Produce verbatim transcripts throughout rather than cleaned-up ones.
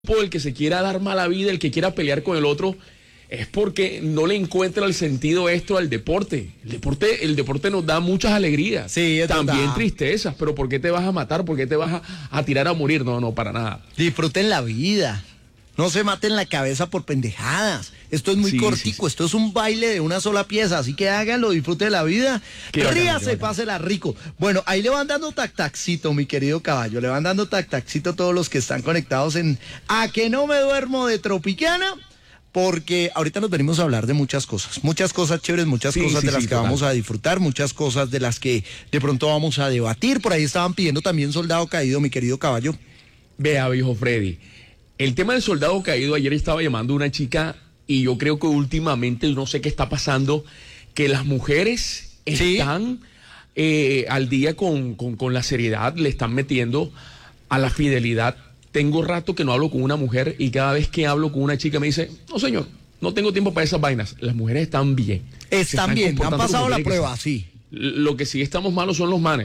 el que se quiera dar mala vida, el que quiera pelear con el otro, es porque no le encuentra el sentido esto al deporte. El deporte, el deporte nos da muchas alegrías, sí, también verdad. Tristezas, pero ¿por qué te vas a matar? ¿Por qué te vas a, a tirar a morir? No, no, para nada. Disfruten la vida. No se maten la cabeza por pendejadas. Esto es muy Sí, cortico, sí, sí. esto es un baile de una sola pieza, así que háganlo, disfruten la vida. Qué bacano, Ríase, qué bacano. pásela rico. Bueno, ahí le van dando tac-tacito, mi querido caballo. Le van dando tac-tacito a todos los que están conectados en A Que No Me Duermo de Tropicana. Porque ahorita nos venimos a hablar de muchas cosas, muchas cosas chéveres, muchas Sí, cosas sí, de las sí, que total. vamos a disfrutar, muchas cosas de las que de pronto vamos a debatir. Por ahí estaban pidiendo también Soldado Caído, mi querido caballo. Vea, viejo Freddy, el tema del soldado caído, ayer estaba llamando a una chica y yo creo que últimamente, no sé qué está pasando, que las mujeres Sí. están eh, al día con, con, con la seriedad, le están metiendo a la fidelidad. Tengo rato que no hablo con una mujer y cada vez que hablo con una chica me dice, no señor, no tengo tiempo para esas vainas. Las mujeres están bien. Se Están bien, han comportando pasado como la tiene que prueba, ser. sí, Lo que sí estamos malos son los manes.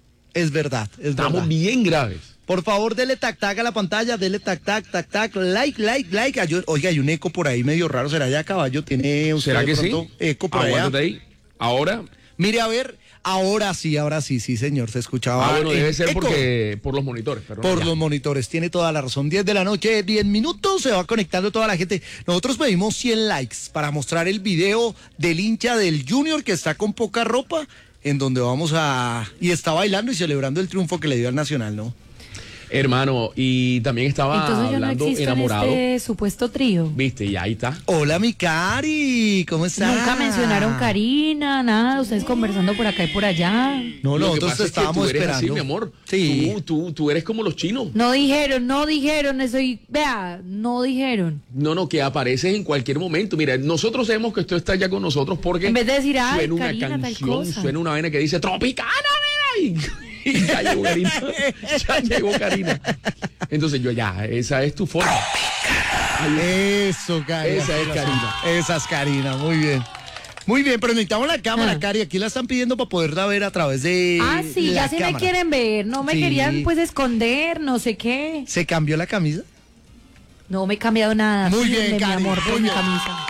es verdad, es Estamos verdad. bien graves. Por favor, dele tac tac a la pantalla, dele tac tac, tac tac, like, like, like. Ay, oiga, hay un eco por ahí medio raro, ¿será ya caballo? ¿Tiene usted ¿Será de que sí? pronto eco por allá? Aguántate ahí. Ahora, Mire, a ver, ahora sí, ahora sí, sí, señor, se escuchaba. ah, bueno, debe eh, ser eco porque por los monitores. Pero no, por ya. los monitores, tiene toda la razón. diez de la noche, diez minutos, se va conectando toda la gente. Nosotros pedimos cien likes para mostrar el video del hincha del Junior que está con poca ropa, en donde vamos a... y está bailando y celebrando el triunfo que le dio al Nacional, ¿no? Hermano, y también estaba Entonces yo no hablando existo enamorado. en este supuesto trío. Viste, y ahí está. Hola, mi Cari, ¿cómo estás? Nunca mencionaron Karina, nada, ustedes conversando por acá y por allá. No, Lo que nosotros pasa te es que estábamos tú eres esperando. así, mi amor. Sí. Tú, tú, tú eres como los chinos. No dijeron, no dijeron, estoy, vea, no dijeron. No, no, que apareces en cualquier momento. Mira, nosotros sabemos que tú estás ya con nosotros porque En vez de decir, ay, suena una Karina, tal canción, cosa. suena una vaina que dice Tropicana, mira, y, y ya llegó Karina. Ya llegó Karina. Entonces yo ya, esa es tu forma. Eso, Cari. Esa es Karina. Esa es Karina, muy bien. Muy bien, pero necesitamos la cámara, Ah. Cari. Aquí la están pidiendo para poderla ver a través de Ah, sí, la ya sí me cámara. quieren ver, no me Sí. querían pues esconder, no sé qué. ¿Se cambió la camisa? No me he cambiado nada. Muy Firme, bien, mi Cari, amor, muy por mi bien. camisa.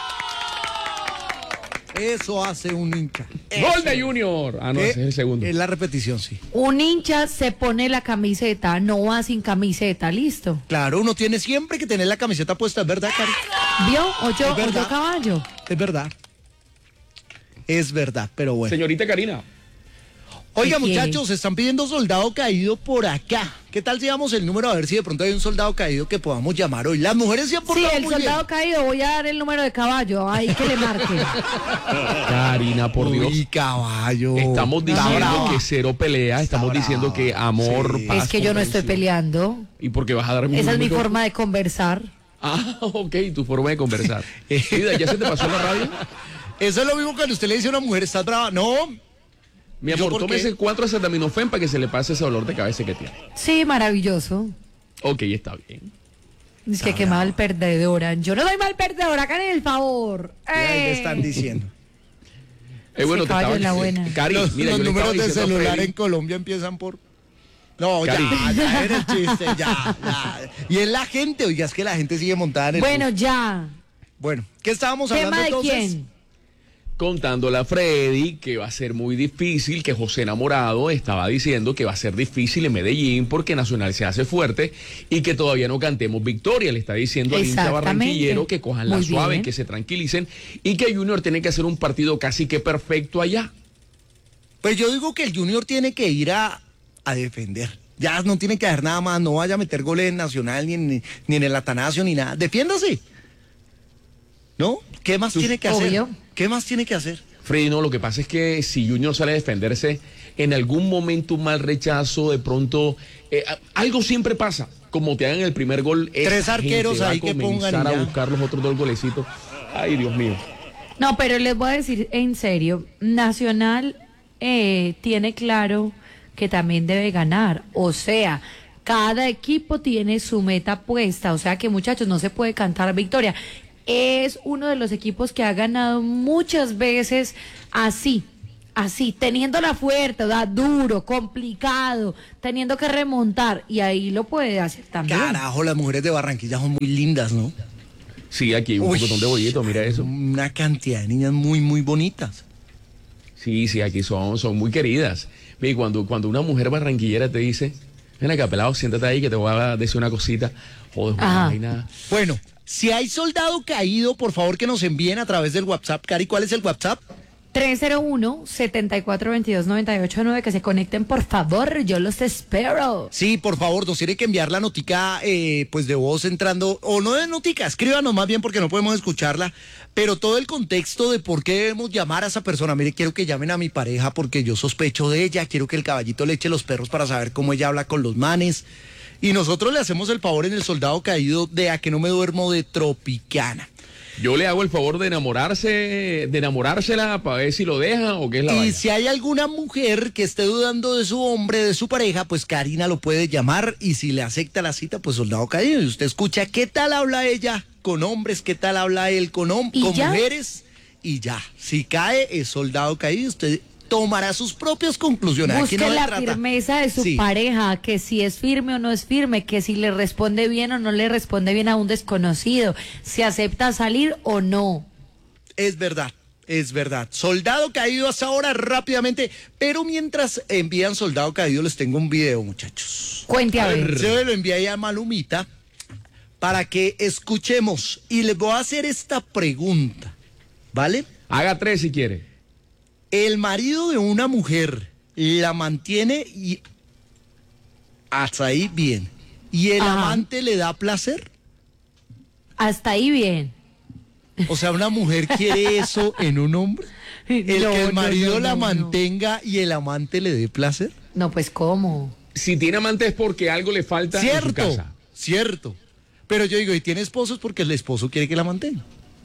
Eso hace un hincha. Gol de Junior. Ah, no, Eh, ese es el segundo. Es la repetición, sí. Un hincha se pone la camiseta, no va sin camiseta, listo. Claro, uno tiene siempre que tener la camiseta puesta, es verdad, Cari. ¿Vio? O yo, Es o verdad. yo caballo. Es verdad. Es verdad, pero bueno. Señorita Karina. Oiga, ¿Qué quiere? muchachos, se están pidiendo soldado caído por acá. ¿Qué tal si damos el número a ver si de pronto hay un soldado caído que podamos llamar hoy? Las mujeres se han Sí, portado el muy soldado bien. caído, voy a dar el número de caballo, ahí que le marque. Karina, por Dios. Uy, caballo. Estamos Está diciendo brava. que cero pelea, estamos brava. diciendo que amor, Sí. paz. Es que yo no estoy comprensión. peleando. ¿Y por qué vas a dar mi Esa es mi número? forma de conversar. Ah, ok, tu forma de conversar. Mira, ¿ya se te pasó la radio? Eso es lo mismo cuando usted le dice a una mujer, ¿estás brava? No. Mi ¿Yo amor, por tómese qué? cuatro acetaminofén para que se le pase ese dolor de cabeza que tiene. Sí, maravilloso. Ok, está bien. Es que qué mal perdedora. Yo no soy mal perdedora, hagan el favor. Y ahí le ¡Eh! están diciendo. Eh, bueno, Ese caballo es la buena. Cari, los mira, los yo le estaba números de diciendo a celular Freddy- en Colombia empiezan por... No, Cari. ya, ya era el chiste, ya, ya. Y es la gente, oiga, es que la gente sigue montada en el Bueno, bus. ya. Bueno, ¿qué estábamos hablando ¿Tema de entonces? quién? Contándole a Freddy que va a ser muy difícil, que José Enamorado estaba diciendo que va a ser difícil en Medellín porque Nacional se hace fuerte y que todavía no cantemos victoria. Le está diciendo al hincha Exactamente. barranquillero que cojan la Muy suave, bien. que se tranquilicen y que Junior tiene que hacer un partido casi que perfecto allá. Pues yo digo que el Junior tiene que ir a, a defender. Ya no tiene que hacer nada más, no vaya a meter goles en Nacional ni en, ni en el Atanasio ni nada. Defiéndase. ¿No? ¿Qué más Tú- tiene que hacer? Obvio. ¿Qué más tiene que hacer? Freddy, no, lo que pasa es que si Junior sale a defenderse, en algún momento un mal rechazo, de pronto, eh, a- algo siempre pasa. Como te hagan el primer gol, esa Tres arqueros gente va ahí a que pongan y comenzar a ya. buscar los otros dos golecitos. Ay, Dios mío. No, pero les voy a decir en serio, Nacional eh, tiene claro que también debe ganar. O sea, cada equipo tiene su meta puesta. O sea que, muchachos, no se puede cantar victoria. Es uno de los equipos que ha ganado muchas veces así, así, teniéndola fuerte, ¿verdad? Duro, complicado, teniendo que remontar, y ahí lo puede hacer también. Carajo, las mujeres de Barranquilla son muy lindas, ¿no? Sí, aquí hay un Uy, montón de bollitos, mira eso. Una cantidad de niñas muy, muy bonitas. Sí, sí, aquí son, son muy queridas. Ve, cuando, cuando una mujer barranquillera te dice, ven acá, pelado, siéntate ahí que te voy a decir una cosita. Joder, Ajá. no hay nada. Bueno, si hay soldado caído, por favor que nos envíen a través del WhatsApp. Cari, ¿cuál es el WhatsApp? tres cero uno, siete cuatro dos dos, nueve ocho nueve, que se conecten, por favor, yo los espero. Sí, por favor, nos tiene que enviar la notica eh, pues de voz entrando, o no de notica, escríbanos más bien porque no podemos escucharla, pero todo el contexto de por qué debemos llamar a esa persona. Mire, quiero que llamen a mi pareja porque yo sospecho de ella, quiero que el caballito le eche los perros para saber cómo ella habla con los manes, y nosotros le hacemos el favor en el soldado caído de A que no me duermo de Tropicana. Yo le hago el favor de enamorarse, de enamorársela para ver si lo deja o qué es la Y vaina. si hay alguna mujer que esté dudando de su hombre, de su pareja, pues Karina lo puede llamar, y si le acepta la cita, pues soldado caído. Y usted escucha qué tal habla ella con hombres, qué tal habla él con, hom- ¿Y con ya? mujeres, y ya. Si cae, es soldado caído. Usted tomará sus propias conclusiones. Aquí Busque no se la trata- firmeza de su Sí. pareja, que si es firme o no es firme, que si le responde bien o no le responde bien a un desconocido, si acepta salir o no. Es verdad, es verdad. Soldado caído hasta ahora rápidamente, pero mientras envían soldado caído les tengo un video, muchachos. Cuente a ver. Se lo envié ahí a Malumita para que escuchemos, y les voy a hacer esta pregunta, ¿vale? Haga tres si quiere. El marido de una mujer la mantiene y hasta ahí bien, y el Ajá. amante le da placer. Hasta ahí bien. O sea, una mujer quiere eso en un hombre. El No, que el no, marido no, la no, no. mantenga y el amante le dé placer. No, pues ¿cómo? Si tiene amante es porque algo le falta en su Cierto, casa. cierto. Pero yo digo, y tiene esposo es porque el esposo quiere que la mantenga.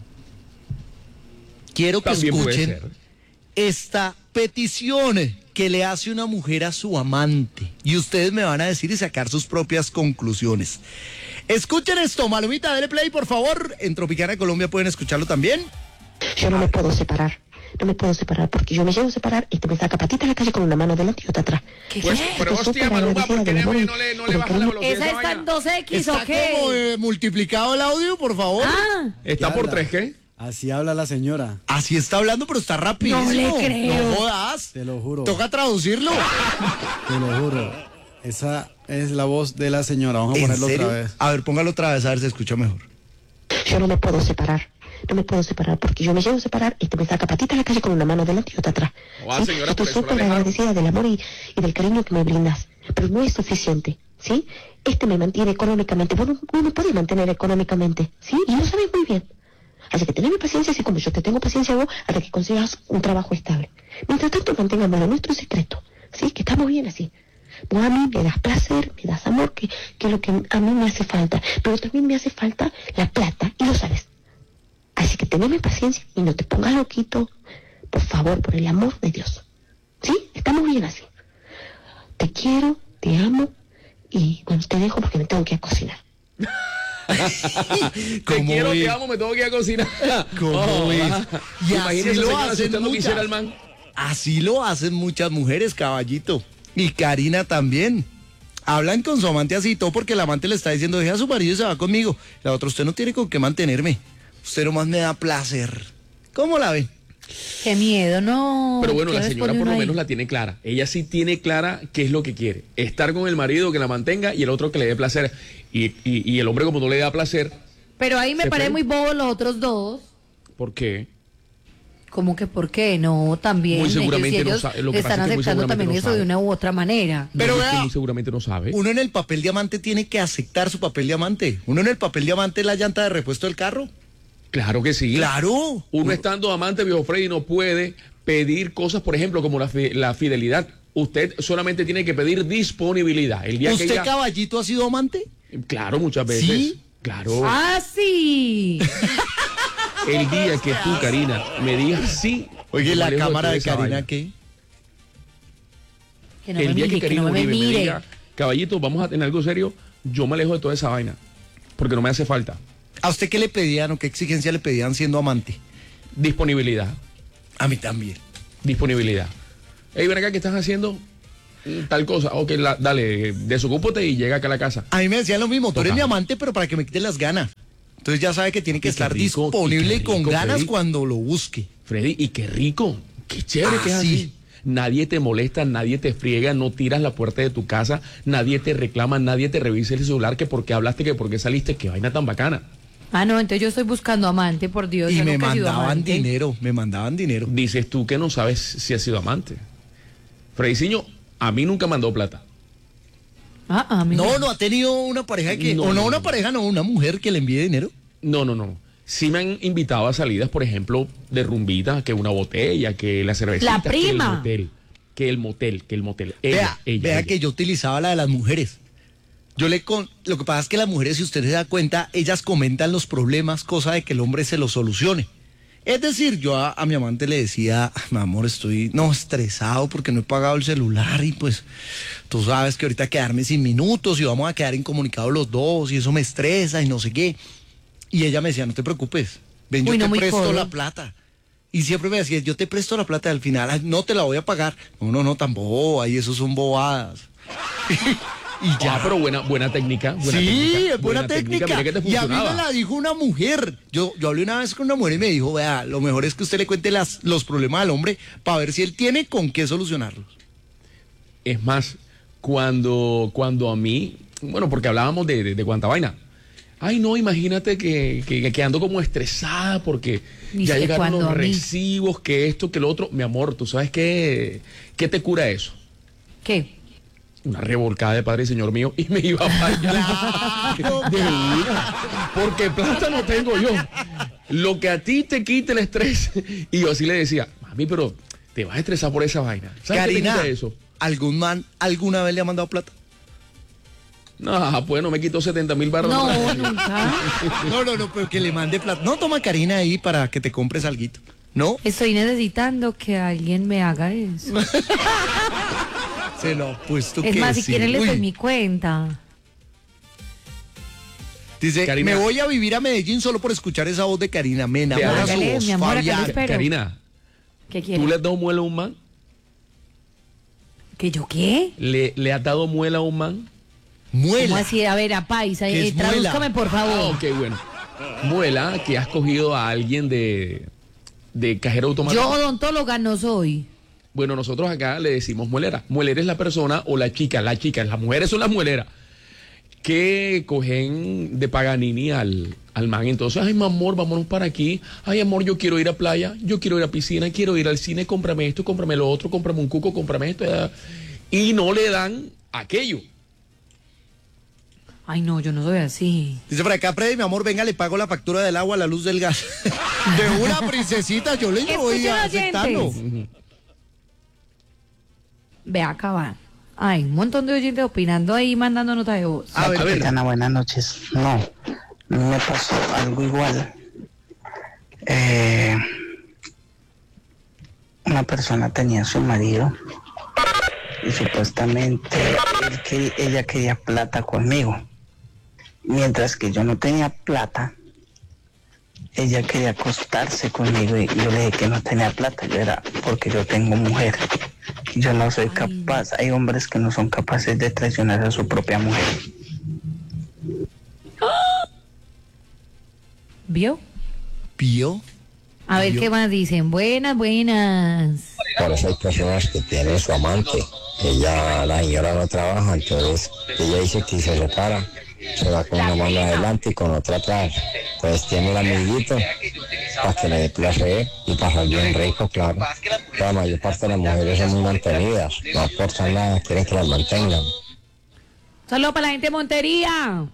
Quiero que También puede escuchen ser. esta petición que le hace una mujer a su amante. Y ustedes me van a decir y sacar sus propias conclusiones. Escuchen esto, Malumita, dale play, por favor. En Tropicana Colombia pueden escucharlo también. Yo no me puedo separar, no me puedo separar porque yo me llego a separar y te me saca patita a la calle con una mano delante y otra atrás. ¿Qué, Pues, qué? pero Estoy hostia, súper Maluma, agradecida ¿por qué del amor y- no le, no y le del bajas la cariño. velocidad? ¿Esa a está vaina? en dos equis o Está qué? como eh, multiplicado el audio, por favor. Ah, Está ¿Qué por habla? tres, ¿qué? Así habla la señora, Así está hablando, pero está rápido. No le creo. No jodas. te lo juro, Toca traducirlo. te lo juro. Esa es la voz de la señora. Vamos a ¿En ponerlo serio? otra vez. A ver, póngalo otra vez, a ver si se escucha mejor. Yo no me puedo separar, no me puedo separar porque yo me llego a separar y te me saca patita a la calle con una mano delante y otra atrás. Ah, ¿Sí? señora, Estoy por eso la súper dejaron. agradecida del amor y, y del cariño que me brindas, pero no es suficiente, ¿sí? Este me mantiene económicamente, vos no, vos no podés mantener económicamente, ¿sí? Y lo sabes muy bien. Así que teneme paciencia, así como yo te tengo paciencia a vos, hasta que consigas un trabajo estable. Mientras tanto, mantengamos lo nuestro secreto, ¿sí? Que estamos bien así. Vos a mí me das placer, me das amor, que, que es lo que a mí me hace falta. Pero también me hace falta la plata, y lo sabes. Así que teneme paciencia y no te pongas loquito, por favor, por el amor de Dios. ¿Sí? Estamos bien así. Te quiero, te amo, y bueno, te dejo porque me tengo que ir a cocinar. Te ¿Cómo quiero, ve? te amo, me tengo que ir a cocinar. ¿Cómo Oh, ves? ah. Y Imagínese, así lo señora, si hacen usted no muchas. quisiera el man. Así lo hacen muchas mujeres, caballito. Y Karina también. Hablan con su amante así, todo porque el amante le está diciendo, deja a su marido y se va conmigo. La otra, usted no tiene con qué mantenerme. Usted nomás me da placer. ¿Cómo la ve? qué miedo, no. Pero bueno, ¿Qué la señora responde por uno lo ahí? menos la tiene clara. Ella sí tiene clara qué es lo que quiere. Estar con el marido que la mantenga y el otro que le dé placer. Y, y, y el hombre como no le da placer, Pero ahí me Se parece fue. muy bobo los otros dos. ¿por qué? ¿Cómo que por qué? No, también. Muy ellos- seguramente ellos no sabe- lo que están pasa es que muy aceptando seguramente también no eso de sabe. una u otra manera. Pero No, es que vea, muy seguramente no sabe. uno en el papel diamante tiene que aceptar su papel diamante. Uno en el papel diamante es la llanta de repuesto del carro. Claro que sí. Claro. Uno estando amante, viejo Freddy, no puede pedir cosas, por ejemplo, como la, fi- la fidelidad. Usted solamente tiene que pedir disponibilidad. El día que ¿Usted, ella... caballito, ha sido amante? Claro, muchas veces. ¿Sí? Claro. Ah, sí. El día que tú, Karina, me digas sí. Oye, yo la me alejo cámara toda de esa Karina, vaina. ¿qué? Que no El me día mire, que que Karina no me Uribe me mire. diga, caballito, vamos a tener algo serio, yo me alejo de toda esa vaina. Porque no me hace falta. ¿A usted qué le pedían o qué exigencia le pedían siendo amante? Disponibilidad. A mí también. Disponibilidad. hey, ven acá, ¿qué estás haciendo? Mm, Tal cosa. Ok, la- dale, desocúpate y llega acá a la casa. A mí me decían lo mismo, tú eres Toca. mi amante, pero para que me quites las ganas. Entonces ya sabe que tiene que Qué estar rico, disponible y y qué con rico, ganas Freddy. cuando lo busque. Freddy, y qué rico, qué chévere Ah, que es sí. así. Nadie te molesta, nadie te friega, no tiras la puerta de tu casa, nadie te reclama, nadie te revisa el celular, que por qué hablaste, que por qué saliste, qué vaina tan bacana. Ah, no, entonces yo estoy buscando amante, por Dios. Y yo me nunca he sido mandaban amante. dinero, me mandaban dinero. Dices tú que no sabes si has sido amante. Frediciño, a mí nunca mandó plata. Ah, ah, mira. No, no ha tenido una pareja que, No, o no no, una no. pareja, no, una mujer que le envíe dinero. No, no, no. Sí me han invitado a salidas, por ejemplo, de rumbita, que una botella, que la cervecita. La prima. Que el motel, que el motel, que el motel. Ella, vea, ella, vea ella. que yo utilizaba la de las mujeres. Yo le con, lo que pasa es que las mujeres, si usted se da cuenta, ellas comentan los problemas, cosa de que el hombre se los solucione. Es decir, yo a, a mi amante le decía, mi amor, estoy no estresado porque no he pagado el celular y pues tú sabes que ahorita quedarme sin minutos y vamos a quedar incomunicados los dos y eso me estresa y no sé qué. Y ella me decía, no te preocupes, ven, yo Uy, no, te muy presto codo. la plata. Y siempre me decía, yo te presto la plata y al final "Ay, no te la voy a pagar". No, no, no, tan boba, y eso son bobadas. y Ah, pero buena, buena técnica. Buena sí, técnica, es buena, técnica. Mira que te Y a mí me funcionaba. la dijo una mujer. Yo, yo hablé una vez con una mujer y me dijo, vea, lo mejor es que usted le cuente las, los problemas al hombre para ver si él tiene con qué solucionarlos. Es más, cuando, cuando a mí, bueno, porque hablábamos de, de, de cuánta vaina. Ay, no, imagínate que, que, que ando como estresada porque Dice, ya llegaron ¿cuándo los a mí? recibos, que esto, que lo otro. Mi amor, ¿tú sabes qué, qué te cura eso? ¿Qué? Una revolcada de Padre y Señor mío y me iba para allá. De una. Porque plata no tengo yo. Lo que a ti te quite el estrés. Y yo así le decía, mami, pero te vas a estresar por esa vaina. ¿Sabes qué te Karina, quita eso? ¿algún man alguna vez le ha mandado plata? No, pues no me quitó setenta mil barras. No, nunca. No, no, no, pero que le mande plata. No, toma Karina ahí para que te compres alguito. ¿No? Estoy necesitando que alguien me haga eso. Se lo ha puesto Es que más, si sí. quieren les Uy. doy mi cuenta. Dice, Karina. me voy a vivir a Medellín solo por escuchar esa voz de Karina. Me enamora su Hágale, voz, mi amor, acá lo Fabián. espero. Karina, ¿Qué ¿tú quiere? le has dado muela a un man? ¿Que yo qué? ¿Le, le has dado muela a un man? ¿Cómo Muela. así? A ver, a paisa, ¿Qué eh, es tradúzcame muela? por Ah, favor. ok, bueno. Muela, que has cogido a alguien de, de cajero automático. Yo odontóloga no soy. Bueno, nosotros acá le decimos muelera. Muelera es la persona o la chica, la chica, las mujeres son las mueleras, que cogen de Paganini al, al man. Entonces, ay, mi amor, vámonos para aquí. Ay, amor, yo quiero ir a playa, yo quiero ir a piscina, quiero ir al cine, cómprame esto, cómprame lo otro, cómprame un cuco, cómprame esto. eh. Y no le dan aquello. Ay, no, yo no soy así. Dice por acá, Freddy, mi amor, venga, le pago la factura del agua, la luz del gas. De una princesita, yo le voy Escuchen, aceptando. oyentes. Ve acá va. Ay, un montón de oyentes opinando ahí, mandando nota de voz. A ver, a ver. Capitana, buenas noches. No, me pasó algo igual. Eh, una persona tenía a su marido y supuestamente él quería- ella quería plata conmigo. Mientras que yo no tenía plata, ella quería acostarse conmigo y yo le dije que no tenía plata. Yo era porque yo tengo mujer. Yo no soy capaz. Hay hombres que no son capaces de traicionar a su propia mujer. ¿Vio? ¿Pío? A ver ¿Vio? qué más dicen. Buenas, buenas. Por eso hay personas que tienen su amante. Ella, la señora no trabaja, entonces ella dice que se separa, se va con una mano adelante y con otra atrás. Entonces tiene un amiguito para que le dé placer y pasar bien rico, claro. La mayor parte de las mujeres son muy mantenidas, no aportan nada, quieren que las mantengan. Saludos para la gente de Montería.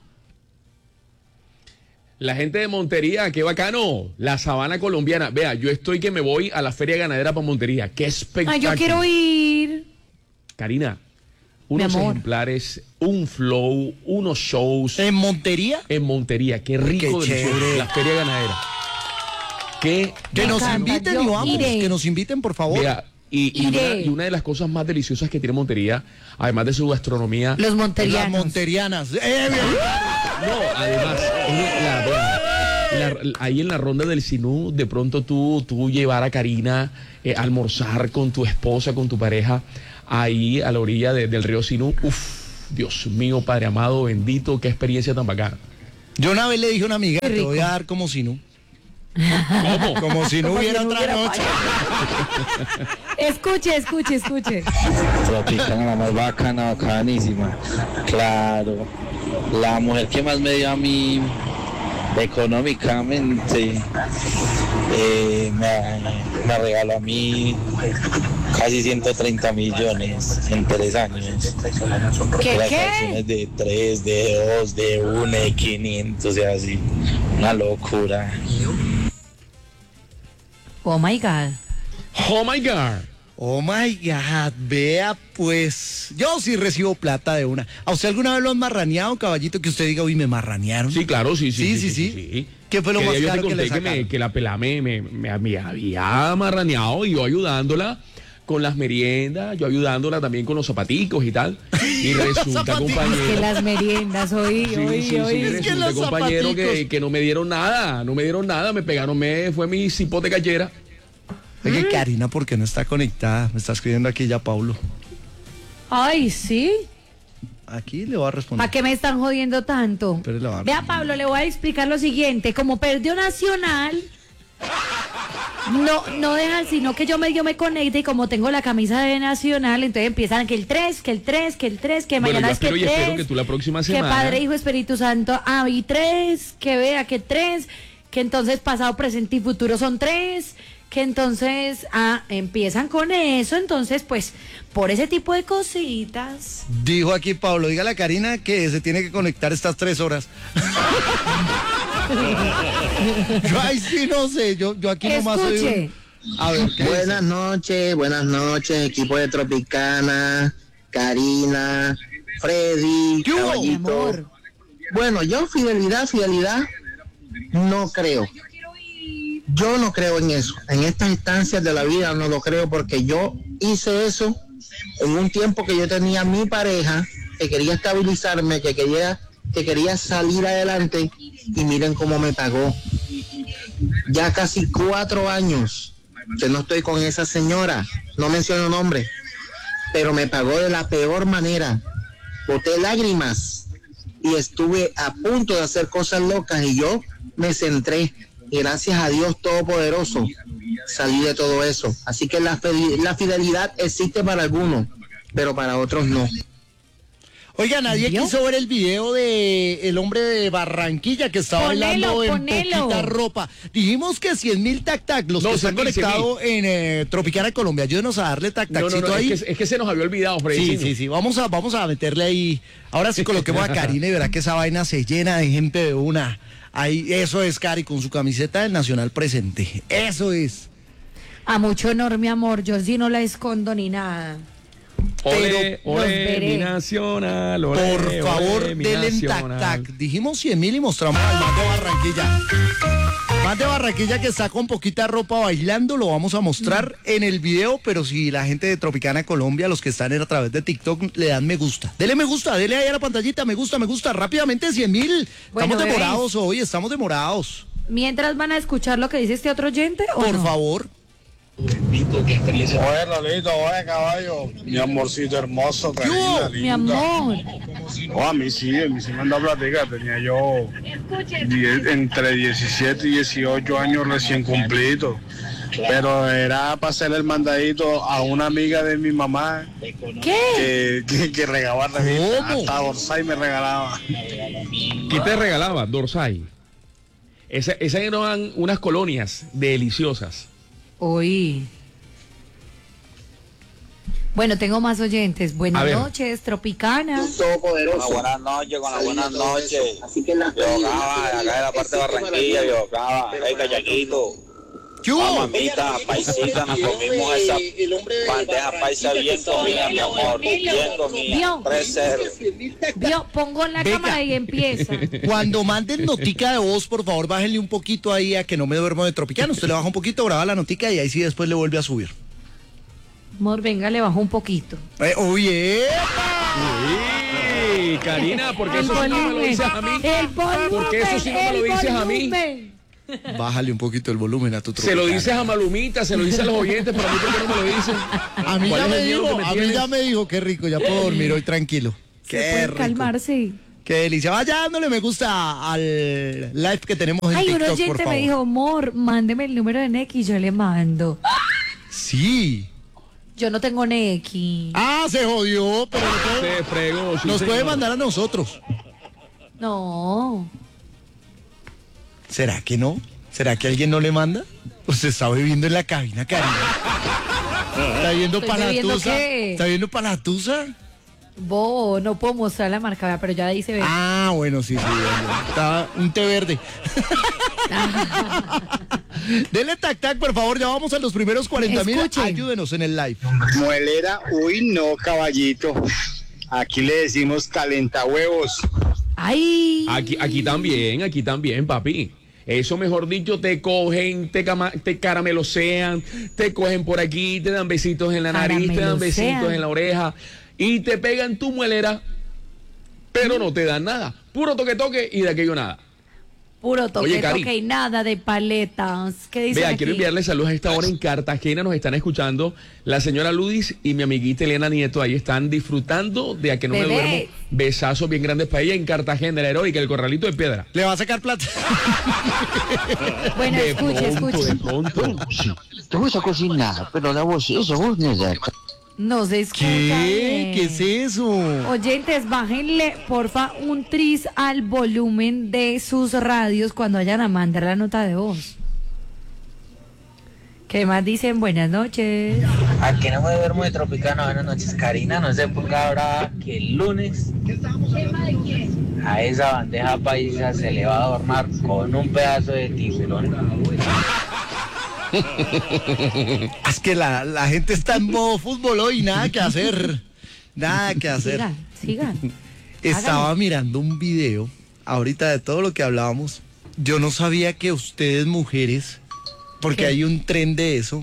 La gente de Montería, qué bacano. La sabana colombiana. Vea, yo estoy que me voy a la feria ganadera para Montería. Qué espectáculo. Ay, yo quiero ir. Karina, unos amor. ejemplares, un flow, unos shows ¿En Montería? en Montería. Qué rico, Qué delicioso. chévere. La feria ganadera. Qué Que Me nos encanta, inviten yo y vamos. iré. Que nos inviten, por favor. Vea, y, y, Iré. una, y una de las cosas más deliciosas que tiene Montería, además de su gastronomía, Los Las monterianos. monterianas. ¡Eh, bien! no, además, es la, vea, la- ahí en la ronda del Sinú, de pronto tú, tú llevar a Karina eh, a almorzar con tu esposa, con tu pareja, ahí a la orilla de- del río Sinú. Uf, Dios mío, Padre amado, bendito, qué experiencia tan bacana. Yo una vez le dije a una amiga, Qué te voy rico. a dar como si no. ¿Cómo? Como si no Como hubiera si no otra hubiera noche. Escuche, escuche, escuche. Tropicana, la más bacana, bacanísima. Claro. La mujer que más me dio a mí económicamente eh, me, me regaló a mí casi ciento treinta millones en tres años. ¿Qué, Las qué? acciones de tres, de dos, de uno, de quinientos, o sea, así. Una locura. Oh my God. Oh my God. Oh my God, vea pues. Yo sí recibo plata de una. ¿A usted alguna vez lo han marraneado, caballito? Que usted diga, uy, me marranearon. Sí, claro, sí, sí. Sí, sí, sí. ¿Qué fue lo Que más yo te caro que conté le que, me- sacaron? que la pelá me, me, me- me había marraneado y yo ayudándola con las meriendas, yo ayudándola también con los zapaticos y tal. Y resulta, zapaticos. Que compañero. las meriendas, oí, Sí, oí, sí, sí, oí. Es que resulta, los compañero, que, zapaticos. que no me dieron nada, no me dieron nada, me pegaron, me fue mi cipote cachera. Oye, Karina, ¿por qué no está conectada? Me está escribiendo aquí ya Paulo. Ay, sí. Aquí le voy a responder. ¿Para qué me están jodiendo tanto? Pero le va a- Vea, Pablo, le voy a explicar lo siguiente. Como perdió Nacional, no, no dejan sino que yo medio me conecte y como tengo la camisa de Nacional, entonces empiezan que el tres, que el tres, que el tres, que Bueno, mañana yo es que espero y tres. espero que tú la próxima Que semana- Padre, Hijo, Espíritu Santo, ah, y tres, que vea que tres, que entonces pasado, presente y futuro son tres, que entonces, ah, empiezan con eso, entonces, pues, por ese tipo de cositas. Dijo aquí Pablo, dígale a Karina que se tiene que conectar estas tres horas. Yo ahí sí no sé, yo, yo aquí nomás soy Escuche. un... A ver, ¿qué dice? Buenas noches, buenas noches, equipo de Tropicana, Karina, Freddy, ¿Qué hubo? Mi Caballito. amor. Bueno, yo fidelidad, fidelidad, no creo. Yo no creo en eso. En estas instancias de la vida no lo creo porque yo hice eso en un tiempo que yo tenía mi pareja, que quería estabilizarme, que quería, que quería salir adelante y miren cómo me pagó. Ya casi cuatro años que no estoy con esa señora, no menciono nombre, pero me pagó de la peor manera. Boté lágrimas y estuve a punto de hacer cosas locas y yo me centré. Y gracias a Dios Todopoderoso salí de todo eso. Así que la, fe- la fidelidad existe para algunos, pero para otros no. Oiga, nadie ¿Vio? quiso ver el video de el hombre de Barranquilla que estaba Ponelo, bailando en ponelo. poquita ropa. Dijimos que cien mil tac tac, los No, que cien están mil, cien conectados en eh, Tropicana Colombia. Ayúdenos a darle tac No, no, tacito no, ahí. es que, es que se nos había olvidado, Freddy. Sí, sí, sí, vamos a, vamos a meterle ahí. Ahora sí coloquemos a Karina y verá que esa vaina se llena de gente de una. Ahí, eso es Cari con su camiseta del Nacional presente. Eso es. A mucho honor, mi amor, yo sí no la escondo ni nada. Ole, Pero los ole, veré. mi nacional, ole, Por ole, favor, mi denle en tac nacional. tac. Dijimos cien mil y mostramos al más de Barranquilla. Más de Barranquilla que está con poquita ropa bailando, lo vamos a mostrar en el video, pero si la gente de Tropicana Colombia, los que están en- a través de TikTok, le dan me gusta. Dele me gusta, dele ahí a la pantallita, me gusta, me gusta, rápidamente cien mil. Bueno, Estamos bebés. demorados hoy, estamos demorados. Mientras van a escuchar lo que dice este otro oyente, ¿o Por no? favor. Oye, Lolito, oye, caballo. Mi amorcito hermoso, Karina, Mi linda. amor. Oh, a mí sí, a mí sí me anda platica. Tenía yo diez- entre diecisiete y dieciocho años recién cumplidos. Pero era para hacer el mandadito a una amiga de mi mamá ¿Qué? que, que, que regalaba revistas. ¿Cómo? Hasta Orsay me regalaba. ¿Qué te regalaba? Dorsai. Esa- Esas eran unas colonias deliciosas. Oí. Bueno, tengo más oyentes. A Buenas ver. noches, Tropicana. Todopoderoso. Buenas noches, con las buenas noches. Así que la Yo acaba, acá de la parte de Barranquilla, yo acaba, hey, callaquito. ¿Qué Ah, hubo? mamita, paisita, nos comimos esa bandeja paisa bien comida, mi amor, bien comida, Vio. tres cero. Vio, pongo en la Venga. cámara y empieza. Cuando manden notica de voz, por favor, bájenle un poquito ahí a que no me duermo de Tropicana. Usted le baja un poquito, graba la notica y ahí sí después le vuelve a subir. Amor, venga, le bajo un poquito. Eh, oye, Uy, Karina, ¿por qué El eso sí no me lo volumen. dices a mí? El volumen. ¿Por qué eso sí no me lo el dices a mí? volumen. Bájale un poquito el volumen a tu Se lo dices a Malumita, se lo dices a los oyentes, pero a mí por qué no me lo dicen. A mí ¿Cuál ya es me el miedo dijo, que me a mí tienes? ya me dijo, qué rico, ya puedo dormir hoy tranquilo. Se Qué puede rico. calmarse. Qué delicia. Vaya dándole me gusta al live que tenemos en Ay, un TikTok, por oyente favor. me dijo, amor, mándeme el número de Neki y yo le mando. Sí. Yo no tengo Neki. Ah, se jodió, pero lo puede- Se fregó, sí, nos señor. puede mandar a nosotros. No. ¿Será que no? ¿Será que alguien no le manda? Usted está bebiendo en la cabina, Karina. ¿Está viendo ¿Estoy bebiendo Palatusa? qué? ¿Está viendo Palatusa? Bo, no puedo mostrar la marca, pero ya ahí se ve. Ah, bueno, sí, sí. bueno. Está un té verde. Dele tac tac, por favor, ya vamos a los primeros cuarenta mil. Escuchen. Ayúdenos en el live. Muelera, uy, no, caballito. Aquí le decimos calentahuevos. Ay. Aquí, aquí también, aquí también, papi. Eso, mejor dicho, te cogen, te, cama- te caramelosean, te cogen por aquí, te dan besitos en la nariz, te dan besitos Caramelosean. en la oreja y te pegan tu muelera, pero no te dan nada. Puro toque toque y de aquello nada. Puro Oye, toque, Cari. toque y nada de paletas. ¿Qué dicen Vea, aquí? quiero enviarle saludos a esta hora en Cartagena. Nos están escuchando la señora Ludis y mi amiguita Elena Nieto. Ahí están disfrutando de A que no me Bebé. duermo. Besazos bien grandes para ella en Cartagena, la heroica, el corralito de piedra. ¿Le va a sacar plata? Bueno, De escuche, pronto, escuche. de pronto. Te voy a cocinar, pero la voz, esa voz no es de acá. No se escucha ¿Qué? bien. ¿Qué es eso? Oyentes, bájenle, porfa, un tris al volumen de sus radios cuando vayan a mandar la nota de voz. ¿Qué más dicen? Buenas noches. A que no me duermo de Tropicano, buenas noches, Karina. No sé por qué ahora que el lunes a esa bandeja paisa se le va a adornar con un pedazo de tiburón. Es que la, la gente está en modo fútbol hoy, nada que hacer. Nada que hacer. Sigan, sigan. Estaba Háganle. mirando un video ahorita de todo lo que hablábamos. Yo no sabía que ustedes mujeres, porque ¿Qué? hay un tren de eso,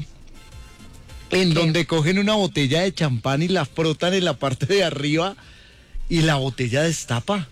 en ¿Qué? donde cogen una botella de champán y la frotan en la parte de arriba y la botella destapa.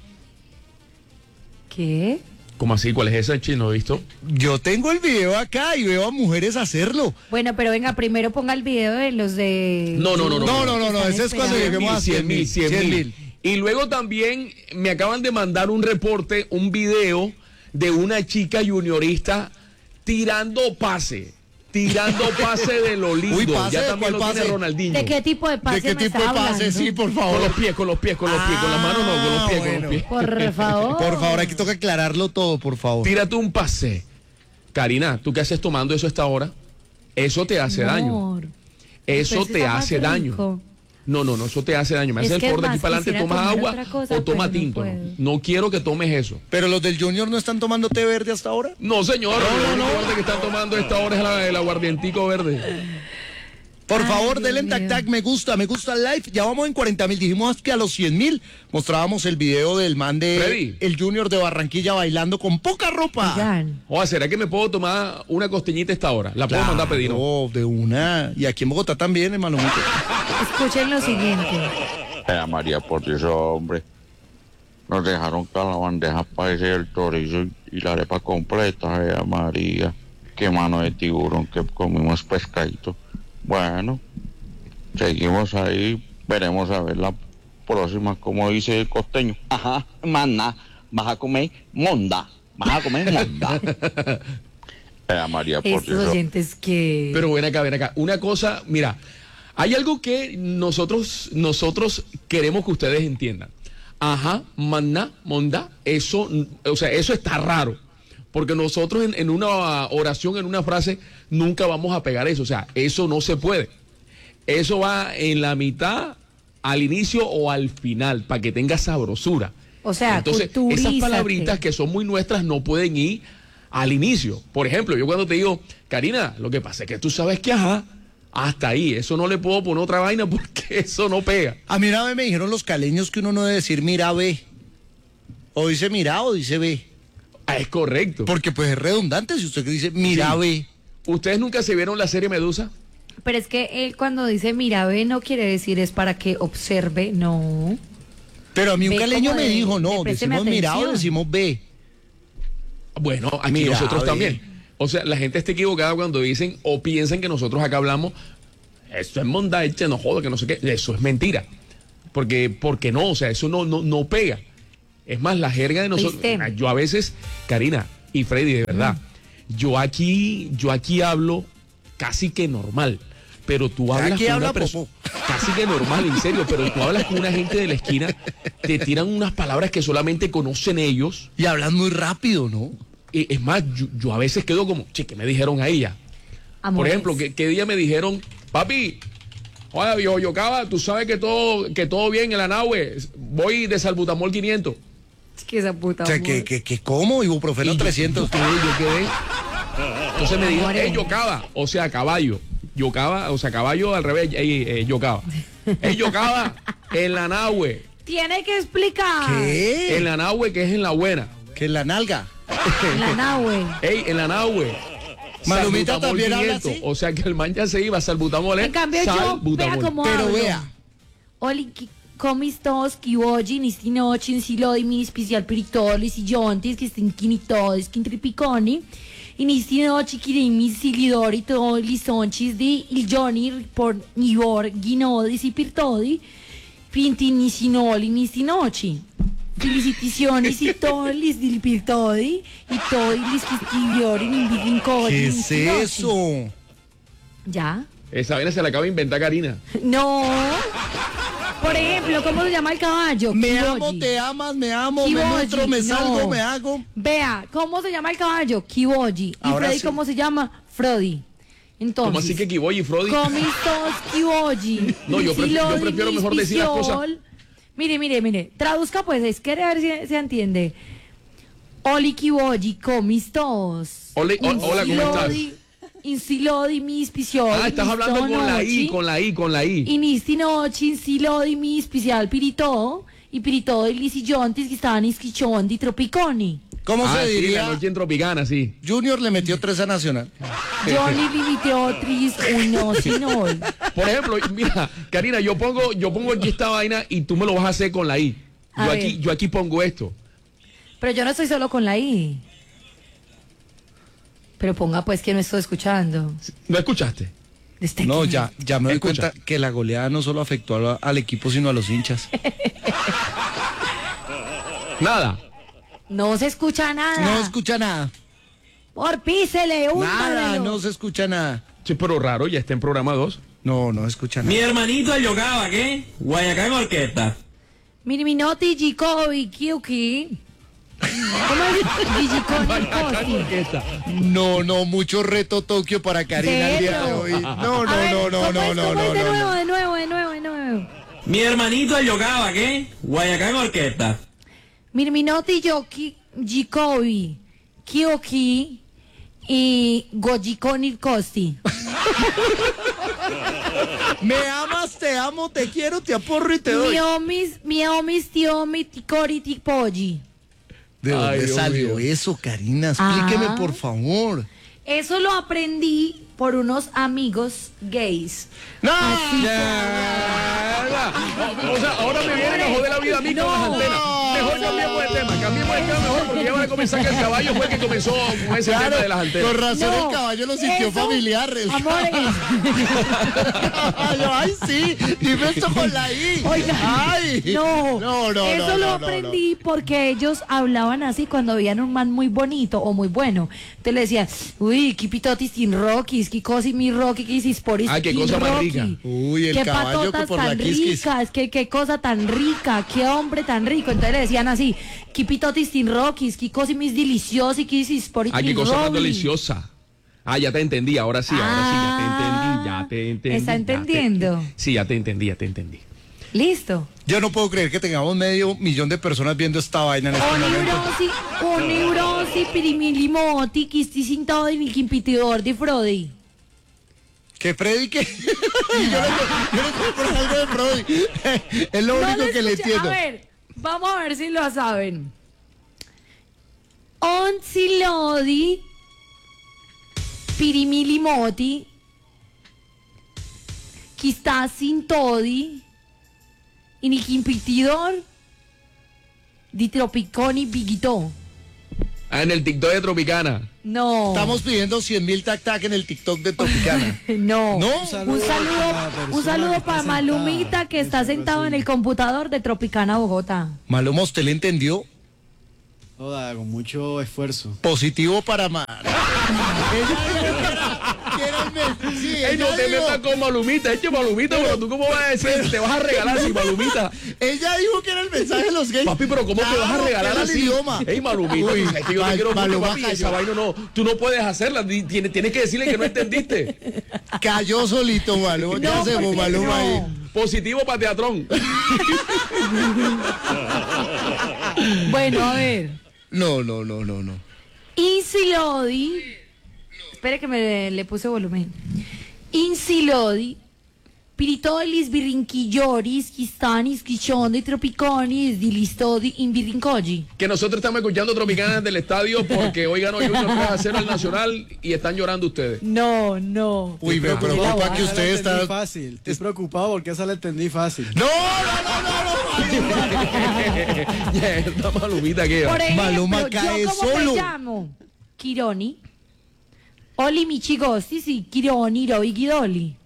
¿Qué? ¿Cómo así? ¿Cuál es ese chino? ¿Visto? Yo tengo el video acá y veo a mujeres hacerlo. Bueno, pero venga, primero ponga el video de los de... No, no, no, no. No, no, no, no, Están ese es cuando esperando. lleguemos a cien mil. cien mil. Y luego también me acaban de mandar un reporte, un video de una chica juniorista tirando pase. Tirando pase de lo lindo. Uy, pase, ya también ¿cuál lo tiene pase? Ronaldinho. ¿De qué tipo de pase ¿De qué me tipo está de pase? hablando? Sí, por Con favor. los pies, con los pies, con los pies. Con las manos no, con los pies, con bueno. los pies. Por favor. Por favor, aquí toca aclararlo todo, por favor. Tírate un pase. Karina, ¿tú qué haces tomando eso a esta hora? Eso te hace daño. Amor, Eso pues te está más hace daño. rico. No, no, no, eso te hace daño. Me Es hace el que favor de aquí más para adelante, quisiera tomas tomar agua otra cosa, o toma pero no tinto. No, puedo. No quiero que tomes eso. Pero los del Junior no están tomando té verde hasta ahora. No, señor, No, lo no, único no. verde que están tomando a esta hora es la- el aguardientico verde. Por Ay, favor, Dios denle en tac mío. tac, me gusta, me gusta el live. Ya vamos en cuarenta mil. Dijimos que a los cien mil mostrábamos el video del man de Freddy. el Junior de Barranquilla bailando con poca ropa. Oigan, O ¿será que me puedo tomar una costeñita a esta hora? La puedo mandar a pedir, ¿no? No, de una. Y aquí en Bogotá también, hermano. escuchen lo siguiente. Era María, por Dios, hombre. Nos dejaron con la bandeja paisa y el chorizo y, y la arepa completa, era María. Qué mano de tiburón que comimos pescadito. Bueno, seguimos ahí, veremos a ver la próxima, como dice el costeño. Ajá, mana, vas a comer monda, vas a comer monda. Era María, por Estos Dios. oyentes que... Pero ven acá, ven acá. Una cosa, mira, hay algo que nosotros, nosotros queremos que ustedes entiendan. Ajá, maná, monda, eso, o sea, eso está raro. Porque nosotros en, en una oración, en una frase, nunca vamos a pegar eso. O sea, eso no se puede. Eso va en la mitad, al inicio o al final, para que tenga sabrosura. O sea, entonces, esas culturízate. palabritas que son muy nuestras no pueden ir al inicio. Por ejemplo, yo cuando te digo, Karina, lo que pasa es que tú sabes que ajá, hasta ahí, eso no le puedo poner otra vaina porque eso no pega. A mí una vez me dijeron los caleños que uno no debe decir mira ve. O dice mira o dice ve. Ah, es correcto. Porque pues es redundante si usted dice mira Sí. ve. ¿Ustedes nunca se vieron la serie Medusa? Pero es que él cuando dice mira, ve, no quiere decir es para que observe, no. Pero a mí un Ve caleño como me de- dijo, de no, présteme decimos mira o atención. decimos ve. Bueno, aquí Mira, nosotros a ver. también. O sea, la gente está equivocada cuando dicen o piensan que nosotros acá hablamos, esto es mondache, no joda, que no sé qué. Eso es mentira. Porque, porque no, o sea, eso no, no, no pega. Es más, la jerga de nosotros. ¿Viste? Yo a veces, Karina y Freddy, de verdad, yo aquí, yo aquí hablo casi que normal. Pero tú hablas Aquí con habla una persona popó. casi que normal, en serio, pero tú hablas con una gente de la esquina, te tiran unas palabras que solamente conocen ellos. Y hablan muy rápido, ¿no? Y es más, yo, yo a veces quedo como, che, ¿qué me dijeron a ella? Amores. Por ejemplo, ¿qué, qué día me dijeron, papi, oye, viejo Yocaba, tú sabes que todo, que todo bien en la nave, voy de salbutamol quinientos. Es que esa puta. O sea, amor. que, que, que ¿cómo? Ibuprofeno Y yo- trescientos. Yo, quedé, yo quedé. Entonces me dijeron, Amores. hey, Yocaba, o sea, caballo. Yocaba, o sea, caballo al revés, hey, eh, Yocaba. Hey, Yocaba, en la nahue. Tiene que explicar. ¿Qué? En la nahue, que es en la buena. Que en la nalga. En la nahue. Ey, en la nahue. Malumita Salbutamol también habla quinientos. así. O sea que el man ya se iba, salbutamol. En cambio yo, vea salbutamol. cómo Pero hablo. vea. Oli, ki- comistos, kiwoji, nistinochin, silodimi, especial piritolis, y yontis, que estén quinitodes, quintripiconi, y nistinochi, kirimi, silidori, todo, lisonchis, di, il joni, por, nivor, guinodis, y pirtodi, pinti, nisinoli, nistinochi. Felicitaciones y tolis, dil pirtodi, y todo, lis, kistiviori, nimbigincoli, ¿Qué es nistinochi. eso? ¿Ya? Esa vaina se la acaba de inventar Karina. No. Por ejemplo, ¿cómo se llama el caballo? Me Kiboji. amo, te amas, me amo, me Kiboji, nutro, me no. salgo, me hago. Vea, ¿cómo se llama el caballo? Kiboji. ¿Y Ahora Freddy sí. cómo se llama? Frodi. Entonces, ¿Cómo así que Kiboy y Frodi? comistos Kiboji. No, yo pref- yo Silodi, prefiero mejor decir las cosas. mispiciol. Mire, mire, mire. Traduzca pues, es que a ver si se entiende. Oli Kiboji, comistos. Oli- o- hola, ¿cómo estás? Insilodi, mispiciol. Ah, estás hablando con la I, con la I, con la I. Inistinochi, insilodi, mi especial pirito, y pirito y lisillontis que estaban isquichondi, tropiconi. ¿Cómo Ah, se sí, la diría? noche en Tropicana, sí. Junior le metió tres a Nacional. Johnny limiteotris, uno, sinol. Por ejemplo, mira, Karina, yo pongo, yo pongo aquí esta vaina y tú me lo vas a hacer con la I. A Yo ver. aquí, yo aquí pongo esto. Pero yo no estoy solo con la I. Pero ponga pues que no estoy escuchando. ¿No escuchaste? Desde No, que- ya, ya me doy Escucha. cuenta que la goleada no solo afectó a- al equipo, sino a los hinchas. Nada. No se escucha nada. No escucha nada. Por písele, un Nada, no se escucha nada. Sí, pero raro, ya está en programa dos. No, no escucha Mi nada. hermanito el Yocaba, ¿qué? Guayacán Orquesta. Miriminoti, Gicobi, Kiuki. ¿Cómo es? Gigiconi, Costi. No, no, mucho reto Tokio para Karina el día de hoy. No, no, A ver, no, no, ¿cómo no, es? no, ¿Cómo no, es? De no, nuevo, no. de nuevo, de nuevo, de nuevo. Mi hermanito el Yocaba, ¿qué? Guayacán Orquesta. Mirminoti, Yoki, Gicobi, Kioki y Gojiconi, Costi. Me amas, te amo, te quiero, te aporro y te doy. Miomis, miomis, tiomi, ticori, tipoji. ¿De dónde Ay, Dios salió mío. eso, Karina? Explíqueme, Ah. por favor. Eso lo aprendí por unos amigos gays. ¡No! Así Mierda. O sea, ahora me vienen a joder la vida a mí con las antenas. Mejor cambiemos de tema, cambiemos de tema mejor porque ya van a comenzar que el caballo fue el que comenzó con ese tema de las antenas. Con razón No, el caballo lo sintió eso- familiar. el Amores. caballo. Ay, sí, dime esto con la I. Oiga, Ay. no, no, no, eso no, lo no, no, aprendí porque ellos hablaban así cuando veían un man muy bonito o muy bueno. Entonces le decían, uy, qué pitotis sin rockies, qué cosa y mi rocky, qué hisis por Ah, qué cosa más rica. Uy, el qué caballo que patotas por la tan quisquis. ricas, qué, qué cosa tan rica, qué hombre tan rico. Entonces le decían así, qué pitotis sin rockies, qué cosa y mis deliciosos y qué hisis por Ah, qué cosa más deliciosa. Ah, ya te entendí, ahora sí, ahora sí, ya te entendí, ya te entendí. ¿Está ya te- entendiendo? Sí, ya te entendí, ya te entendí. Listo. Yo no puedo creer que tengamos medio millón de personas viendo esta vaina en este momento. Onibrosi, onibrosi, pirimilimoti, quisticinto y mi quimpitidor de Frodi. Que Freddy, que yo no yo no compro algo de Freddy. Es lo No único lo que le escuché. entiendo. A ver, vamos a ver si lo saben. Onzilodi, pirimilimoti, quistasintodi, y ni quimpitidor, di tropiconi bigito. Ah, en el TikTok de Tropicana. No. Estamos pidiendo cien mil tac tac en el TikTok de Tropicana. No. ¿No? Un saludo, un saludo para Malumita que está sentado en el computador de Tropicana Bogotá. Maluma, ¿usted le entendió? Toda, con mucho esfuerzo. Positivo para Mar. Sí, ey, no te metas con Malumita, eche Malumita, pero tú cómo vas a decir, te vas a regalar sin Malumita. Ella dijo que era el mensaje de los gays. Papi, pero ¿cómo claro, te vas a regalar así? Idioma. Ey, Malumita, Uy, es que yo te quiero mucho, papi, esa vaina no, tú no puedes hacerla, tienes, tienes que decirle que no entendiste. Cayó solito, Maluma, ¿qué no, hacemos, Maluma no. ahí? Positivo para Teatrón. Bueno, a ver. No, no, no, no, no. Easy Lodi. Espere que me le puse volumen. Insilodi, Piritolis, Birrinquilloris, Quistanis, Quichondi, Tropiconis, Dilistodi, Invirrincogi. Que nosotros estamos escuchando Tropicana del estadio porque hoy ganó Junior tres a cero al Nacional y están llorando ustedes. No, no. Uy, me preocupa que usted está... fácil. Estoy preocupado porque esa la entendí fácil. No, no, no, no, no. Ya, esta Malumita que Por ejemplo, Maluma cae yo ¿cómo solo. me llamo? Kironi. Oli Michigosti, sí, Kironi, Roy Guidoli.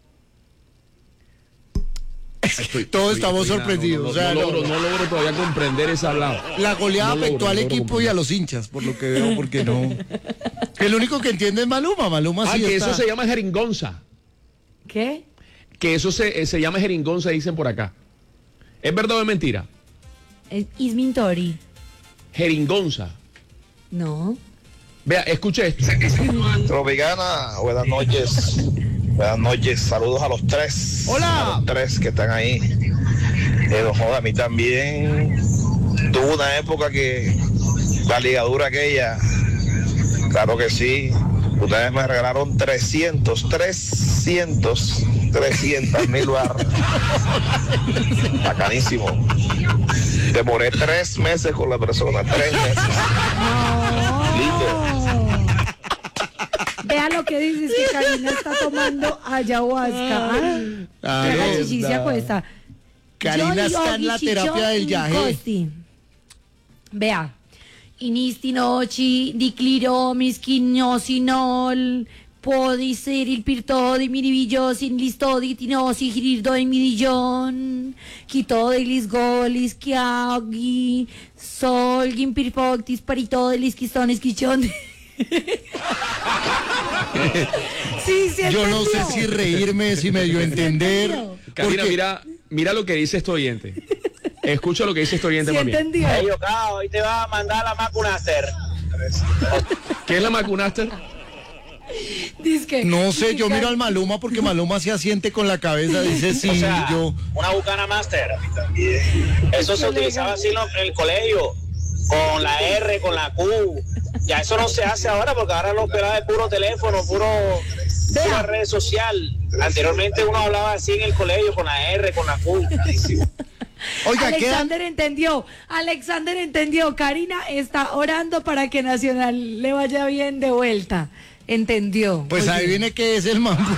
Estoy, Todos estoy, estamos estoy, sorprendidos. No, no, o sea, no, logro, no logro todavía comprender esa hablada. La goleada no afectó logro, al no equipo logro. y a los hinchas, por lo que veo, porque no. El único que entiende es Maluma. Maluma ah, sí que está... eso se llama jeringonza. ¿Qué? Que eso se, se llama jeringonza, dicen por acá. ¿Es verdad o es mentira? Es Ismintori. Jeringonza. No. Vea, escuche esto. Tropicana, buenas noches. Buenas noches, saludos a los tres. Hola. A los tres que están ahí. Eh, no joda, a mí también tuvo una época que la ligadura aquella, claro que sí. Ustedes me regalaron trescientos, trescientos, trescientos mil barras. Bacanísimo. Demoré tres meses con la persona, tres meses. Lindo. Vea lo que dices, que Karina está tomando ayahuasca. Ah, la chichi se acuesta. Karina está en la terapia del viaje. Vea. Inistinochi, dicliromis, quinosinol, podiseril pirtodi, miribillosin, listodi, tinosi, girirdo, midillón, quitodilis, golis, quiagi, solgin, pirfoctis, paritodilis, quistones, quichón. Sí, sí, yo no sé si reírme, si me dio a entender. Karina, porque... mira, mira lo que dice este oyente. Escucha lo que dice este oyente, sí, mami. Entendió. Hey, Yocao, hoy te va a mandar la Macunaster. ¿Qué es la Macunaster? Disque, no sé, yo disque. miro al Maluma porque Maluma se asiente con la cabeza, dice sí, o sea, yo. Una Bucana Master. Eso se utilizaba así en el colegio, con la R, con la Q. Ya eso no se hace ahora porque ahora los pelados de puro teléfono, puro pura red social. Anteriormente uno hablaba así en el colegio con la R, con la Q. Oiga, Alexander quedan... entendió, Alexander entendió, Karina está orando para que Nacional le vaya bien de vuelta. Entendió. Pues Oye. ahí viene que es el mambo.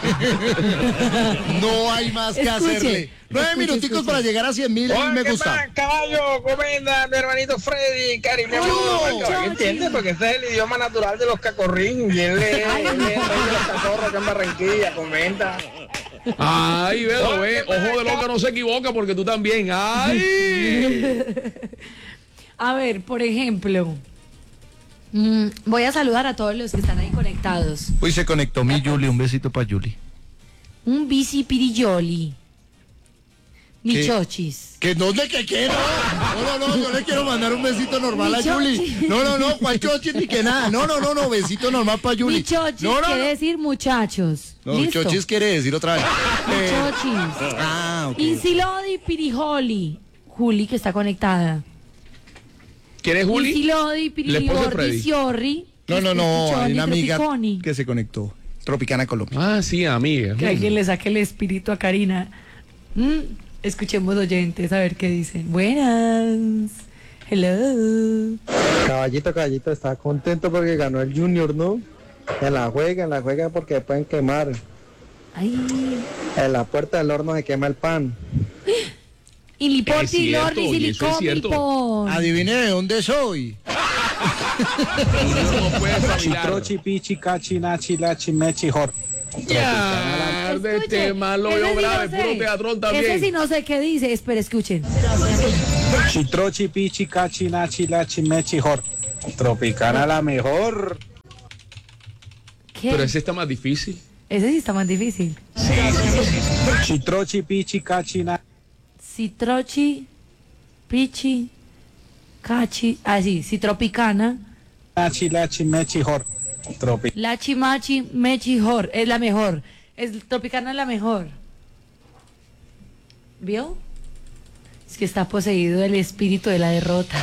No hay más que Escuche, hacerle. Nueve escuche, minuticos escuche. para llegar a cien mil me gusta. Más, caballo, comenda, mi hermanito Freddy, Cari, mi amor. ¿Entiendes? Porque este es el idioma natural de los cacorrín. Y él es el rey de los cacorros que en Barranquilla, comenta. Ay, veo, ve, ojo de loca no se equivoca porque tú también. Ay. A ver, por ejemplo, mmm, voy a saludar a todos los que están ahí conectados. Uy, se conectó mi Yuli, un besito para Yuli. Un bici pirilloli. Mi chochis. Que no de que quiero. No, no, no, yo le quiero mandar un besito normal a Yuli. No, no, no, cuál chochis ni que nada. No, no, no, no, besito normal para Yuli. Mi chochis no, no, quiere no. decir muchachos. No, ¿Listo? chochis quiere decir otra vez. Mi Eh, chochis. Ah, ok. Insilodi pirijoli. Juli, que está conectada. ¿Quién es Juli? Insilodi La esposa de Freddy. pirijordi siorri. No, no, no, Pichoni, hay una amiga Tropiconi. que se conectó. Tropicana Colombia. Ah, sí, amiga. Que alguien le saque el espíritu a Karina. Mm, escuchemos oyentes a ver qué dicen. Buenas. Hello. Caballito, caballito, está contento porque ganó el Junior, ¿no? En la juega, en la juega porque pueden quemar. Ay. En la puerta del horno se quema el pan. Y Es Liporti, cierto, Lordi, y eso es Silicón, cierto. Lipón. Adivine de dónde soy. No puede espabilar. Chitrochi, pichi, cachi, nachi, lachi, mechi, jor. Ya, de Escuche, tema lo ese veo sí grave, no puro sé. teatrón también. Ese sí no sé qué dice. Espera, escuchen. Chitrochi, pichi, cachi, nachi, lachi, mechi, jor. Tropicana la mejor. ¿Qué? Pero ese está más difícil. Ese sí está más difícil. Chitrochi, pichi, cachi, nachi. Citrochi, pichi, cachi. Ah, sí, citropicana. Nachi, lachi, mechi, jor. Tropi. La chimachi mechijor. Es la mejor. Es, tropicana es la mejor. ¿Vio? Es que está poseído el espíritu de la derrota.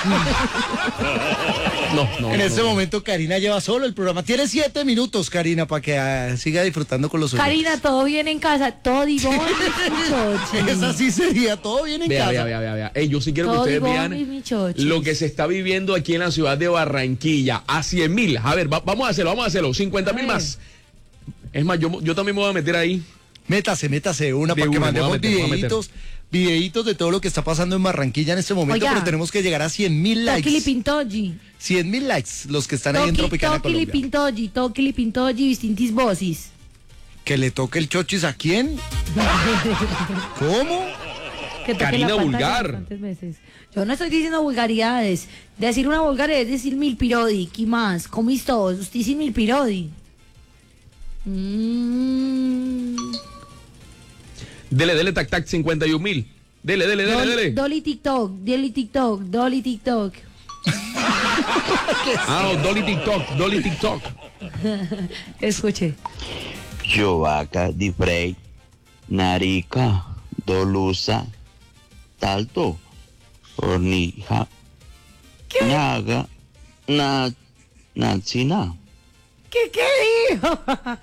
No, no. En no, este no. momento Karina lleva solo el programa. Tiene siete minutos, Karina, para que ah, siga disfrutando con los oyentes. Karina, ¿todo bien en casa? Todo digón, Esa sí sería, todo bien en Vea, casa. vea, vea, vea, vea. Ey, yo sí quiero que Todo ustedes digón, vean mi chochis. lo que se está viviendo aquí en la ciudad de Barranquilla. A cien mil. A ver, va- vamos a hacerlo, vamos a hacerlo. cincuenta mil más. Es más, yo, yo también me voy a meter ahí. Métase, métase una De para que una, me voy a mandemos meter, me voy a meter. videitos, videitos de todo lo que está pasando en Barranquilla en este momento, Oiga. pero tenemos que llegar a cien mil likes. Tokili Pintoji. cien mil likes, los que están ahí en Toki- Tropicana Tokili Colombia. Pintoji, Tokili Pintoji, distintis voces. Que le toque el chochis a quién. ¿Cómo? Que toque Karina la pantalla vulgar. bastantes veces. Yo no estoy diciendo vulgaridades. Decir una vulgaridad es decir mil pirodi. ¿Qué más? ¿Cómo es todo? Usted dice mil pirodi. Mm. Dele, dele, tac, tac, cincuenta y un mil. Dele, dele, dele, Dolly, dele. Dolly TikTok, Dolly TikTok, Dolly TikTok. Ah, no, Dolly TikTok, Dolly TikTok. Escuche. Yovaca di Frey, Narica, Dolusa, Talto, Hornija, Naga, Na, Nachina. ¿Qué, qué dijo?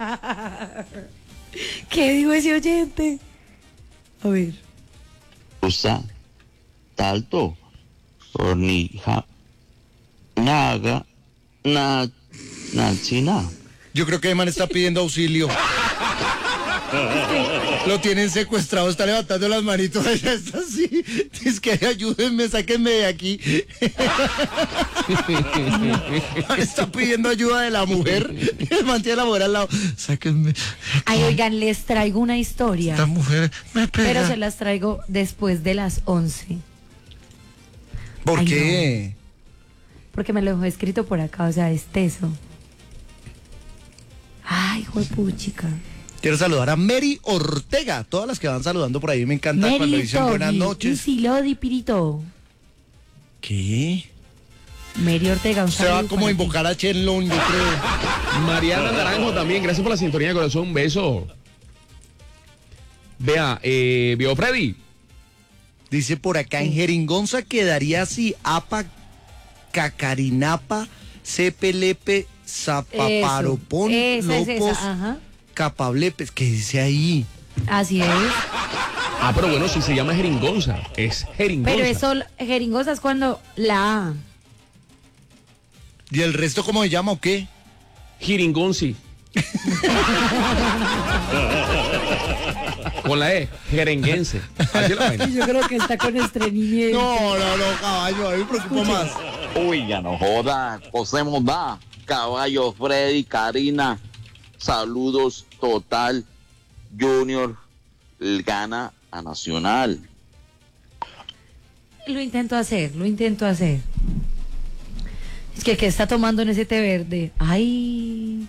¿Qué dijo ese oyente? A ver. Usa, Talto, Hornija, Naga, Na, Nachina. Yo creo que el man está pidiendo auxilio. Lo tienen secuestrado, está levantando las manitos, ella está así. Es que ayúdenme, sáquenme de aquí. Está pidiendo ayuda de la mujer. El man tiene a la mujer al lado. Sáquenme. Ay, oigan, les traigo una historia. Esta mujer me pega. Pero se las traigo después de las once. ¿Por Ay, qué? Porque me lo dejó escrito por acá, o sea, es teso. Ay, juepuchica. Quiero saludar a Mary Ortega. Todas las que van saludando por ahí me encanta cuando dicen buenas noches. Silodi Pirito. ¿Qué? Mary Ortega, un Se va saludo como a para ti. invocar a Chenlong, yo creo. Mariana Naranjo también, gracias por la sintonía de corazón, un beso. Vea, eh, vio Freddy. Dice por acá en Jeringonza quedaría así: Apa, Cacarinapa, Cepelepe, Zapaparopón, Esa es Lopos, esa, ajá. Capablepes. ¿Qué dice ahí? Así es. Ah, pero bueno, si se llama Jeringonza, es Jeringonza. Pero eso, jeringosa es cuando la A. ¿Y el resto cómo se llama o qué? Jiringonzi. Con la E, jerenguense. Así es la vaina. Yo creo que está con estreñimiento. No, no, no, caballo, a mí me preocupa más. Uy, ya no joda, José Mondá, Caballo, Freddy, Karina, saludos total, Junior, gana a Nacional. Lo intento hacer, lo intento hacer. Es que, ¿qué está tomando en ese té verde? Ay.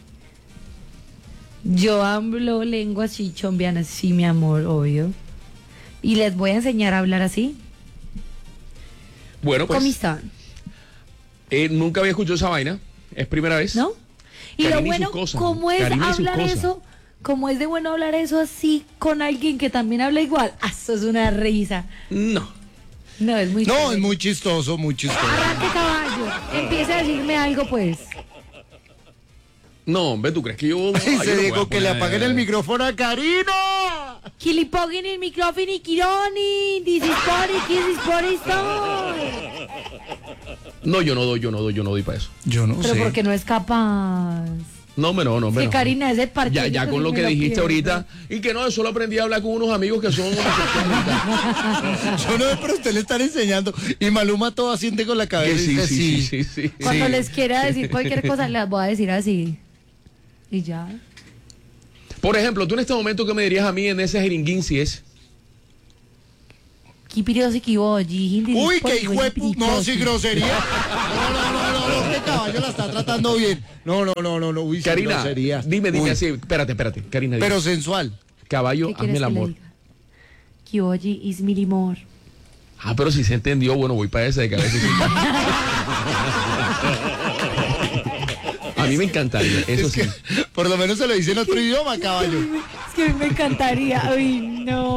Yo hablo lenguas chichombianas, sí, mi amor, obvio. Y les voy a enseñar a hablar así. Bueno, pues. ¿Cómo están? Eh, nunca había escuchado esa vaina. Es primera vez. ¿No? Y Karina lo y sus bueno, cosas. ¿cómo es Karina y sus hablar cosas. eso? ¿Cómo es de bueno hablar eso así con alguien que también habla igual? Ah, eso es una risa. No. No, es muy No, chévere. es muy chistoso, muy chistoso. Arranque, caballo. Empiece a decirme algo, pues. No, hombre, ¿tú crees que yo.? Dice Ay, yo no Diego voy a que le poner- apaguen el micrófono a Karina. Que le paguen el micrófono y Kironi. This is party, this is party style. No, yo no doy, yo no doy, yo no doy para eso. Yo no Pero sé. porque no es capaz. No, hombre, no, no, hombre, Que no. Karina es el parque. Ya, ya con lo que dijiste ahorita, y que no, solo aprendí a hablar con unos amigos que son homosexuales. Yo no, pero usted le están enseñando. Y Maluma todo asiente con la cabeza. Que sí, y dice, sí, sí, sí, sí. Cuando Sí. les quiera decir cualquier cosa, les voy a decir así. Y ya. Por ejemplo, tú en este momento, ¿qué me dirías a mí en ese jeringuín si es? Uy, qué hijo de pu- No, sí, grosería. No, no, no, no, no, este caballo la está tratando bien. No, no, no, no, no. Uy, sí, Karina, grosería. dime, dime Uy. así, espérate, espérate, Karina. dime. Pero sensual. Caballo, ¿Qué hazme quieres el que le amor. diga? Kiyoji is mi limor. Ah, pero si se entendió, bueno, voy para ese de cabeza. A mí me encantaría, eso sí. Por lo menos se lo dice en otro idioma, caballo. Es que a mí me encantaría. Uy, no.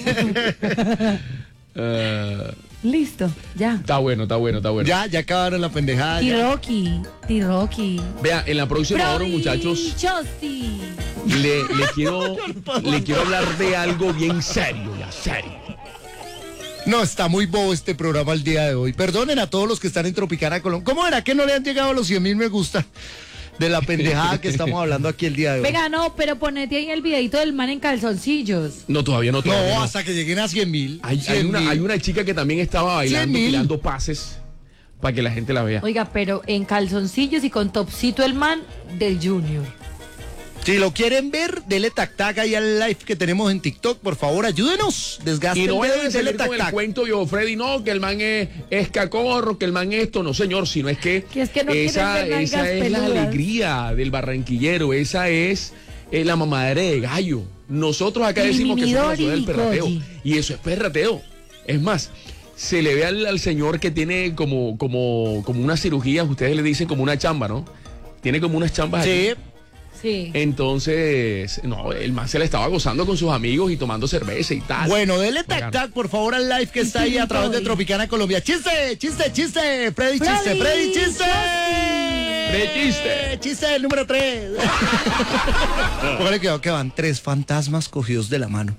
Eh, Listo, ya. está bueno, está bueno, está bueno. Ya, ya acabaron la pendejada. ya. Tiroki, Tiroki. Vea, en la próxima hora, muchachos, Chosti. le, le quiero le quiero hablar de algo bien serio, ya, serio. No, está muy bobo este programa el día de hoy. Perdonen a todos los que están en Tropicana Colombia. ¿Cómo era que no le han llegado a los cien mil me gusta de la pendejada que estamos hablando aquí el día de hoy? Venga, no, pero ponete ahí el videito del man en calzoncillos. No, todavía no, todavía No, no. hasta que lleguen a cien mil. Hay, hay una, hay una chica que también estaba bailando, cien mil. tirando pases para que la gente la vea. Oiga, pero en calzoncillos y con topcito el man del Junior. Si lo quieren ver, dele tac tac ahí al live que tenemos en TikTok. Por favor, ayúdenos. Desgasten Y no el vayan dedo a y dele salir tac con el tac. cuento yo, Freddy, no, que el man es, es cacorro, que el man esto, no señor, sino es que, Que es que no esa, quieren ver esa nalgas es la peludas. alegría del barranquillero, esa es eh, la mamadera de gallo. Nosotros acá Y decimos que somos la ciudad del Midori y perrateo, Koji. y eso es perrateo. Es más, se le ve al, al señor que tiene como, como, como unas cirugías, ustedes le dicen como una chamba, ¿no? Tiene como unas chambas Sí. aquí. Sí. Entonces, no, el man se le estaba gozando con sus amigos y tomando cerveza y tal. Bueno, dele tac Bacano. tac, por favor, al live que está ahí a través de Tropicana Colombia. ¡Chiste! ¡Chiste! ¡Chiste! ¡Freddy, chiste! Freddy, ¡Freddy, chiste! ¡Freddy, chiste! ¡Chiste el número tres! Póngale cuidado que van tres fantasmas cogidos de la mano.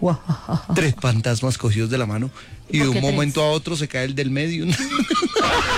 Tres fantasmas cogidos de la mano. Y de ¿Por un qué tres? momento a otro se cae el del medio.